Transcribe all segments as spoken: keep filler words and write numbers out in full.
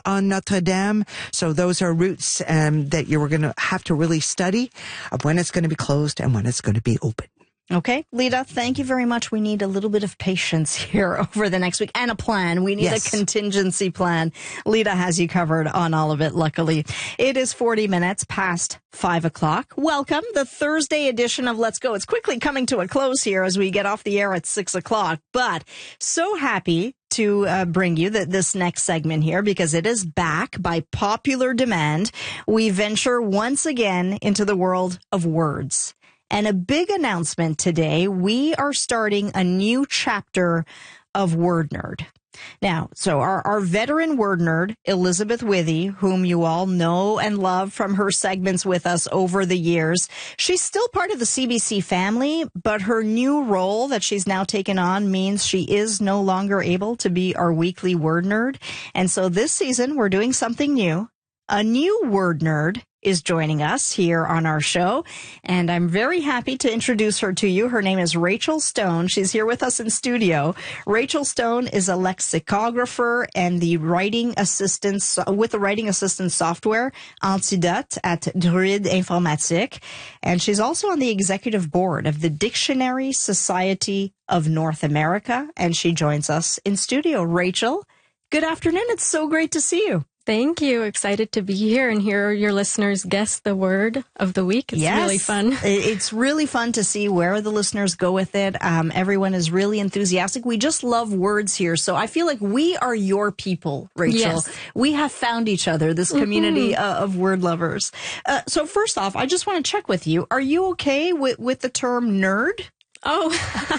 on Notre Dame. So those are routes um, that you're going to have to really study of when it's going to be closed and when it's going to be open. Okay, Lita, thank you very much. We need a little bit of patience here over the next week and a plan. We need yes. a contingency plan. Lita has you covered on all of it, luckily. It is forty minutes past five o'clock. Welcome, the Thursday edition of Let's Go. It's quickly coming to a close here as we get off the air at six o'clock, but so happy to uh, bring you the, this next segment here because it is back by popular demand. We venture once again into the world of words. And a big announcement today, we are starting a new chapter of Word Nerd. Now, so our, our veteran word nerd, Elizabeth Withy, whom you all know and love from her segments with us over the years, she's still part of the C B C family, but her new role that she's now taken on means she is no longer able to be our weekly word nerd. And so this season, we're doing something new. A new word nerd is joining us here on our show, and I'm very happy to introduce her to you. Her name is Rachel Stone. She's here with us in studio. Rachel Stone is a lexicographer and the writing assistant with the writing assistant software Antidote at Druide Informatique, and she's also on the executive board of the Dictionary Society of North America, and she joins us in studio. Rachel, good afternoon. It's so great to see you. Thank you. Excited to be here and hear your listeners guess the word of the week. It's yes. really fun. It's really fun to see where the listeners go with it. Um, everyone is really enthusiastic. We just love words here. So I feel like we are your people, Rachel. Yes. We have found each other, this community mm-hmm. uh, of word lovers. Uh, so first off, I just want to check with you. Are you okay with, with the term nerd? Oh,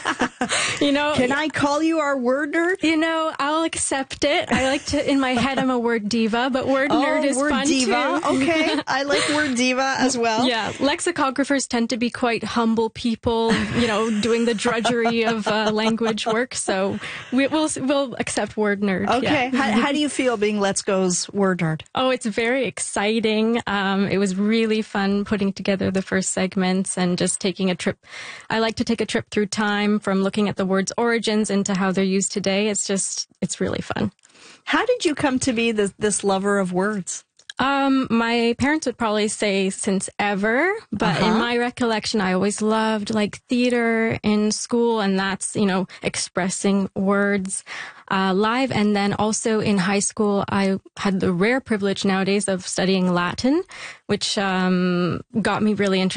you know, can I call you our word nerd? You know, I'll accept it. I like to, in my head, I'm a word diva, but word oh, nerd is word fun diva. too. Okay. I like word diva as well. Yeah. Lexicographers tend to be quite humble people, you know, doing the drudgery of uh, language work. So we, we'll, we'll accept word nerd. Okay. Yeah. how, how do you feel being Let's Go's word nerd? Oh, it's very exciting. Um, it was really fun putting together the first segments and just taking a trip. I like to take a trip through time from looking at the word's origins into how they're used today. It's just, it's really fun. How did you come to be this, this lover of words? Um, my parents would probably say since ever, but uh-huh. in my recollection, I always loved like theater in school, and that's, you know, expressing words uh, live. And then also in high school, I had the rare privilege nowadays of studying Latin, which um, got me really interested